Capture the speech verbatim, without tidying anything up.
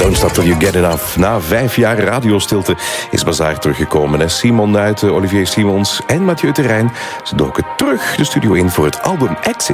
Don't Stop Till You Get Enough. Na vijf jaar radiostilte is Bazaar teruggekomen. En Simon Nuiten, Olivier Simons en Mathieu Terrein, ze doken terug de studio in voor het album Exit.